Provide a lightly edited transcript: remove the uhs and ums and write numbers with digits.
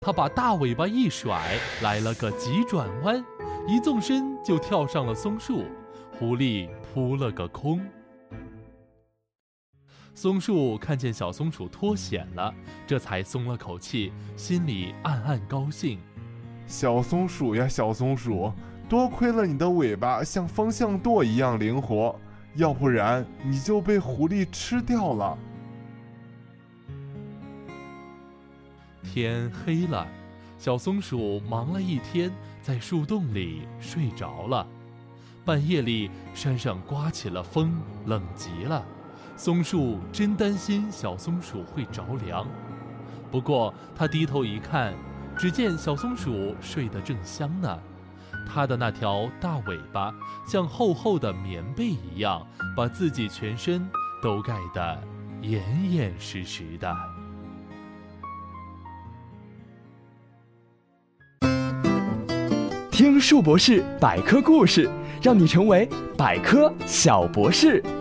他把大尾巴一甩，来了个急转弯，一纵身就跳上了松树，狐狸扑了个空。松树看见小松鼠脱险了，这才松了口气，心里暗暗高兴。 小松鼠呀，小松鼠，多亏了你的尾巴像风向舵一样灵活，要不然你就被狐狸吃掉了。 天黑了，小松鼠忙了一天，在树洞里睡着了。半夜里，山上刮起了风，冷极了。松树真担心小松鼠会着凉，不过他低头一看，只见小松鼠睡得正香呢。它的那条大尾巴像厚厚的棉被一样，把自己全身都盖得严严实实的。 听树博士百科故事，让你成为百科小博士。